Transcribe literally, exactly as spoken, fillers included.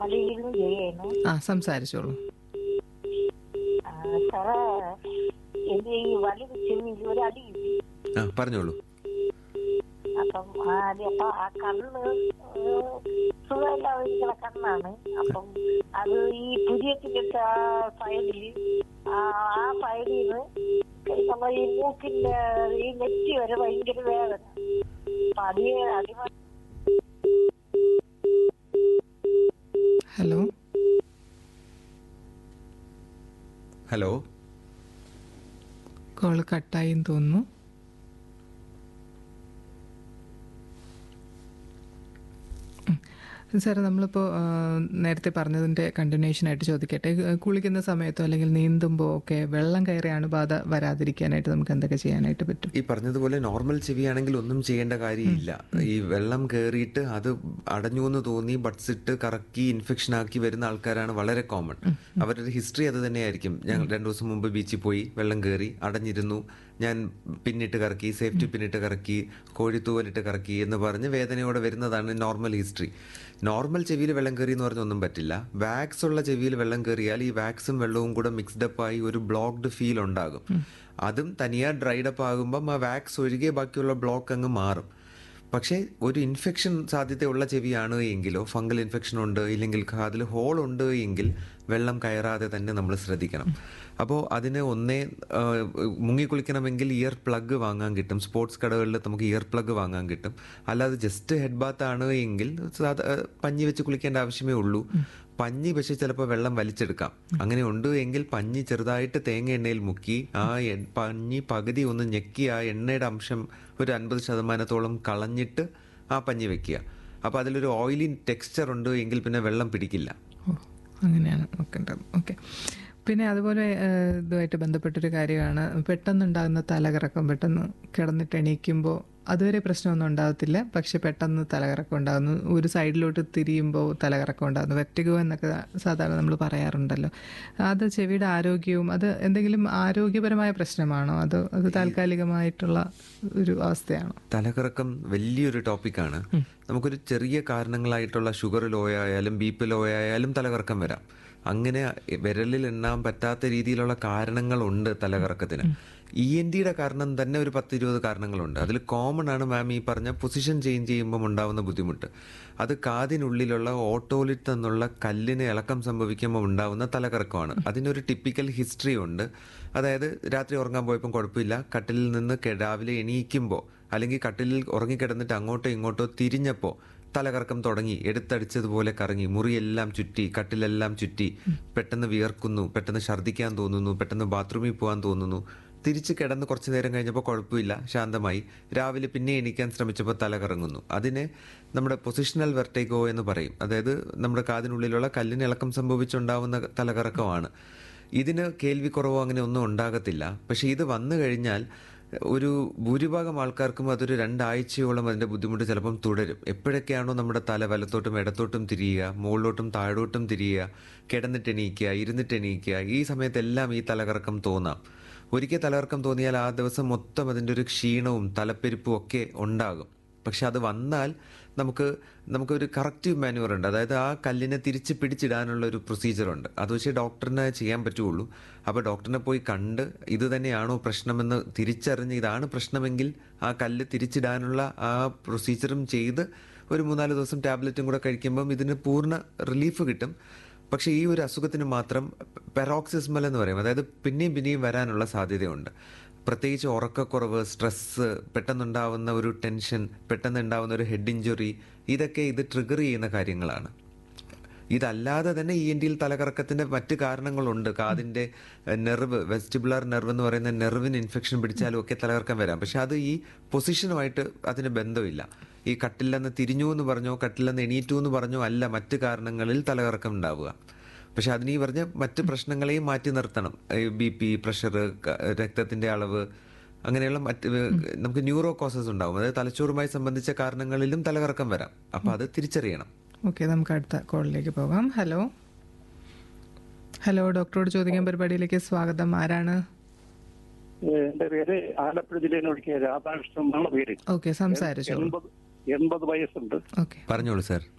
അടിയിരുന്നു ചെയ്യണം. ആ സംസാരിച്ചോളൂ. സാറേ, എന്റെ ഈ വലത് ചെവിയിൽ ഒരു അടി കിട്ടി. ആ പറഞ്ഞോളൂ. അപ്പം അപ്പൊ ആ കണ്ണ് സുഖമില്ലാതെ ഇരിക്കുന്ന കണ്ണാണ്. അപ്പം അത് ഈ പുതിയത്തിന്റെ സൈഡില് ആ സൈഡിൽ നിന്ന് നമ്മൾ ഈ മൂക്കിന്റെ ഈ നെറ്റി വരെ ഭയങ്കര വേദന. അപ്പൊ അതേ അടിമ. ഹലോ ഹലോ കോള് കട്ടായി തോന്നുന്നു. സാർ, നമ്മളിപ്പോൾ നേരത്തെ പറഞ്ഞതിൻ്റെ കണ്ടിന്യൂഷനായിട്ട് ചോദിക്കട്ടെ. കുളിക്കുന്ന സമയത്തോ അല്ലെങ്കിൽ നീന്തുമ്പോൾ ഒക്കെ വെള്ളം കയറിയാണ് ബാധ വരാതിരിക്കാനായിട്ട് നമുക്ക് എന്തൊക്കെ ചെയ്യാനായിട്ട് പറ്റും? ഈ പറഞ്ഞതുപോലെ നോർമൽ ചെവിയാണെങ്കിൽ ഒന്നും ചെയ്യേണ്ട കാര്യമില്ല. ഈ വെള്ളം കയറിയിട്ട് അത് അടഞ്ഞു എന്ന് തോന്നി ബഡ്സ് ഇട്ട് കറക്കി ഇൻഫെക്ഷൻ ആക്കി വരുന്ന ആൾക്കാരാണ് വളരെ കോമൺ. അവരുടെ ഹിസ്റ്ററി അത് തന്നെയായിരിക്കും. ഞങ്ങൾ രണ്ടു ദിവസം മുമ്പ് ബീച്ചിൽ പോയി, വെള്ളം കയറി അടഞ്ഞിരുന്നു, ഞാൻ പിന്നിട്ട് കറക്കി, സേഫ്റ്റി പിന്നിട്ട് കറക്കി, കോഴിത്തൂവലിട്ട് കറക്കി എന്ന് പറഞ്ഞ് വേദനയോടെ വരുന്നതാണ് നോർമൽ ഹിസ്റ്ററി. നോർമൽ ചെവിയിൽ വെള്ളം കയറി എന്ന് പറഞ്ഞാൽ ഒന്നും പറ്റില്ല. വാക്സ് ഉള്ള ചെവിയിൽ വെള്ളം കയറിയാൽ ഈ വാക്സും വെള്ളവും കൂടെ മിക്സ്ഡപ്പ് ആയി ഒരു ബ്ലോക്ക്ഡ് ഫീൽ ഉണ്ടാകും. അതും തനിയാ ഡ്രൈഡപ്പ് ആകുമ്പം ആ വാക്സ് ഒഴികെ ബാക്കിയുള്ള ബ്ലോക്ക് അങ്ങ് മാറും. പക്ഷേ ഒരു ഇൻഫെക്ഷൻ സാധ്യതയുള്ള ചെവിയാണ് എങ്കിലോ, ഫംഗൽ ഇൻഫെക്ഷൻ ഉണ്ട്, ഇല്ലെങ്കിൽ അതിൽ ഹോൾ ഉണ്ട് എങ്കിൽ വെള്ളം കയറാതെ തന്നെ നമ്മൾ ശ്രദ്ധിക്കണം. അപ്പോൾ അതിന് ഒന്നേ മുങ്ങിക്കുളിക്കണമെങ്കിൽ ഇയർ പ്ലഗ് വാങ്ങാൻ കിട്ടും. സ്പോർട്സ് കടകളിൽ നമുക്ക് ഇയർ പ്ലഗ് വാങ്ങാൻ കിട്ടും. അല്ലാതെ ജസ്റ്റ് ഹെഡ് ബാത്ത് ആണ് എങ്കിൽ പഞ്ഞി വെച്ച് കുളിക്കേണ്ട ആവശ്യമേ ഉള്ളൂ. പഞ്ഞി പക്ഷെ ചിലപ്പോൾ വെള്ളം വലിച്ചെടുക്കാം. അങ്ങനെ ഉണ്ട് എങ്കിൽ പഞ്ഞി ചെറുതായിട്ട് തേങ്ങ എണ്ണയിൽ മുക്കി ആ പഞ്ഞി പകുതി ഒന്ന് ഞെക്കി ആ എണ്ണയുടെ അംശം ഒരു അൻപത് ശതമാനത്തോളം കളഞ്ഞിട്ട് ആ പഞ്ഞി വെക്കുക. അപ്പോൾ അതിലൊരു ഓയിലി ടെക്സ്ചർ ഉണ്ട് എങ്കിൽ പിന്നെ വെള്ളം പിടിക്കില്ല. അങ്ങനെയാണ് നോക്കേണ്ടത്. ഓക്കെ. പിന്നെ അതുപോലെ ഇതുമായിട്ട് ബന്ധപ്പെട്ടൊരു കാര്യമാണ് പെട്ടെന്നുണ്ടാകുന്ന തലകറക്കം. പെട്ടെന്ന് കിടന്നിട്ട് എണീക്കുമ്പോൾ അതുവരെ പ്രശ്നമൊന്നും ഉണ്ടാകത്തില്ല, പക്ഷെ പെട്ടെന്ന് തലകറക്കം ഉണ്ടാകുന്നു. ഒരു സൈഡിലോട്ട് തിരിയുമ്പോൾ തലകറക്കം ഉണ്ടാകുന്നു. വെർട്ടിഗോ എന്നൊക്കെ സാധാരണ നമ്മൾ പറയാറുണ്ടല്ലോ. അത് ചെവിയുടെ ആരോഗ്യവും അത് എന്തെങ്കിലും ആരോഗ്യപരമായ പ്രശ്നമാണോ, അതോ അത് താൽക്കാലികമായിട്ടുള്ള ഒരു അവസ്ഥയാണോ? തലകറക്കം വലിയൊരു ടോപ്പിക്കാണ്. നമുക്കൊരു ചെറിയ കാരണങ്ങളായിട്ടുള്ള ഷുഗർ ലോ ആയാലും ബി പി ലോ ആയാലും തലകറക്കം വരാം. അങ്ങനെ വിരലിൽ എണ്ണാൻ പറ്റാത്ത രീതിയിലുള്ള കാരണങ്ങളുണ്ട് തലകറക്കത്തിന്. ഇ എൻ ഡിയുടെ കാരണം തന്നെ ഒരു പത്ത് ഇരുപത് കാരണങ്ങളുണ്ട്. അതിൽ കോമൺ ആണ് മാം ഈ പറഞ്ഞ പൊസിഷൻ ചേഞ്ച് ചെയ്യുമ്പം ഉണ്ടാവുന്ന ബുദ്ധിമുട്ട്. അത് കാതിനുള്ളിലുള്ള ഓട്ടോലിറ്റ് എന്നുള്ള കല്ലിന് ഇളക്കം സംഭവിക്കുമ്പോൾ ഉണ്ടാവുന്ന തലകറക്കമാണ്. അതിനൊരു ടിപ്പിക്കൽ ഹിസ്റ്ററി ഉണ്ട്. അതായത് രാത്രി ഉറങ്ങാൻ പോയപ്പോൾ കുഴപ്പമില്ല, കട്ടിലിൽ നിന്ന് രാവിലെ എണീക്കുമ്പോൾ അല്ലെങ്കിൽ കട്ടിലിൽ ഉറങ്ങിക്കിടന്നിട്ട് അങ്ങോട്ടോ ഇങ്ങോട്ടോ തിരിഞ്ഞപ്പോൾ തലകറക്കം തുടങ്ങി, എടുത്തടിച്ചതുപോലെ കറങ്ങി, മുറിയെല്ലാം ചുറ്റി, കട്ടിലെല്ലാം ചുറ്റി, പെട്ടെന്ന് വിയർക്കുന്നു, പെട്ടെന്ന് ഛർദ്ദിക്കാൻ തോന്നുന്നു, പെട്ടെന്ന് ബാത്റൂമിൽ പോകാൻ തോന്നുന്നു. തിരിച്ച് കിടന്ന് കുറച്ച് നേരം കഴിഞ്ഞപ്പോൾ കുഴപ്പമില്ല, ശാന്തമായി. രാവിലെ പിന്നെ എണീക്കാൻ ശ്രമിച്ചപ്പോൾ തലകറങ്ങുന്നു. അതിനെ നമ്മുടെ പൊസിഷണൽ വെർട്ടിഗോ എന്ന് പറയും. അതായത് നമ്മുടെ കാതിനുള്ളിലുള്ള കല്ലിന് ഇളക്കം സംഭവിച്ചുണ്ടാവുന്ന തലകറക്കമാണ്. ഇതിന് കേൾവിക്കുറവോ അങ്ങനെ ഒന്നും ഉണ്ടാകത്തില്ല. പക്ഷേ ഇത് വന്നു കഴിഞ്ഞാൽ ഒരു ഭൂരിഭാഗം ആൾക്കാർക്കും അതൊരു രണ്ടാഴ്ചയോളം അതിൻ്റെ ബുദ്ധിമുട്ട് ചിലപ്പം തുടരും. എപ്പോഴൊക്കെയാണോ നമ്മുടെ തല വലത്തോട്ടും ഇടത്തോട്ടും തിരിയുക, മുകളിലോട്ടും താഴോട്ടും തിരിയുക, കിടന്നിട്ട് എണീക്കുക, ഇരുന്നിട്ട് എണീക്കുക, ഈ സമയത്തെല്ലാം ഈ തലകറക്കം തോന്നാം. ഒരിക്കൽ തലകറക്കം തോന്നിയാൽ ആ ദിവസം മൊത്തം അതിൻ്റെ ഒരു ക്ഷീണവും തലപ്പെരുപ്പും ഒക്കെ ഉണ്ടാകും. പക്ഷെ അത് വന്നാൽ നമുക്ക് നമുക്കൊരു കറക്റ്റീവ് മാനുവർ ഉണ്ട്. അതായത് ആ കല്ലിനെ തിരിച്ച് പിടിച്ചിടാനുള്ള ഒരു പ്രൊസീജിയറുണ്ട്. അത് വെച്ച് ഡോക്ടറിനെ ചെയ്യാൻ പറ്റുള്ളൂ. അപ്പോൾ ഡോക്ടറിനെ പോയി കണ്ട് ഇത് തന്നെയാണോ പ്രശ്നമെന്ന് തിരിച്ചറിഞ്ഞ് ഇതാണ് പ്രശ്നമെങ്കിൽ ആ കല്ല് തിരിച്ചിടാനുള്ള ആ പ്രൊസീജിയറും ചെയ്ത് ഒരു മൂന്നാല് ദിവസം ടാബ്ലറ്റും കൂടെ കഴിക്കുമ്പം ഇതിന് പൂർണ്ണ റിലീഫ് കിട്ടും. പക്ഷേ ഈ ഒരു അസുഖത്തിന് മാത്രം പെറോക്സിസ്മൽ എന്ന് പറയും. അതായത് പിന്നെയും പിന്നെയും വരാനുള്ള സാധ്യതയുണ്ട്. പ്രത്യേകിച്ച് ഉറക്കക്കുറവ്, സ്ട്രെസ്സ്, പെട്ടെന്നുണ്ടാവുന്ന ഒരു ടെൻഷൻ, പെട്ടെന്നുണ്ടാവുന്ന ഒരു ഹെഡ് ഇഞ്ചുറി, ഇതൊക്കെ ഇത് ട്രിഗർ ചെയ്യുന്ന കാര്യങ്ങളാണ്. ഇതല്ലാതെ തന്നെ ഇ എൻ ഡിയിൽ തലകറക്കത്തിൻ്റെ മറ്റ് കാരണങ്ങളുണ്ട്. കാതിൻ്റെ നെർവ്, വെസ്റ്റിബുലാർ നെർവ് എന്ന് പറയുന്ന നെർവിന് ഇൻഫെക്ഷൻ പിടിച്ചാലും ഒക്കെ തലകറക്കം വരാം. പക്ഷെ അത് ഈ പൊസിഷനുമായിട്ട് അതിന് ബന്ധമില്ല. ഈ കട്ടില്ലെന്ന് തിരിഞ്ഞു എന്ന് പറഞ്ഞോ കട്ടില്ലെന്ന് എണീറ്റു എന്ന് പറഞ്ഞോ അല്ല മറ്റ് കാരണങ്ങളിൽ തലകറക്കം ഉണ്ടാവുക. പക്ഷെ അതിന് ഈ പറഞ്ഞ മറ്റ് പ്രശ്നങ്ങളെയും മാറ്റി നിർത്തണം. ബി പി, പ്രഷർ, രക്തത്തിൻ്റെ അളവ്, അങ്ങനെയുള്ള മറ്റ് നമുക്ക് ന്യൂറോ കോസസ് ഉണ്ടാവും. അതായത് തലച്ചോറുമായി സംബന്ധിച്ച കാരണങ്ങളിലും തലകറക്കം വരാം. അപ്പം അത് തിരിച്ചറിയണം. ഓക്കെ, നമുക്ക് അടുത്ത കോളിലേക്ക് പോകാം. ഹലോ ഹലോ ഡോക്ടറോട് ചോദിക്കാൻ പരിപാടിയിലേക്ക് സ്വാഗതം. ആരാണ്? എന്റെ പേര് ആലപ്പുഴ ജില്ലയിൽ രാധാകൃഷ്ണൻ എന്നാണ് പേര്. ഓക്കെ, സംസാരിച്ചോളൂ. എൺപത് വയസ്സുണ്ട്. ഓക്കെ, പറഞ്ഞോളൂ സാർ.